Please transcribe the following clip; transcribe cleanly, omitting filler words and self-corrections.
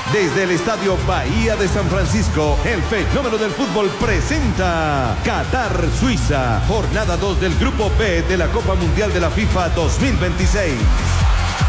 Desde el Estadio Bahía de San Francisco, el fenómeno del fútbol presenta Qatar, Suiza, jornada 2 del Grupo B de la Copa Mundial de la FIFA 2026.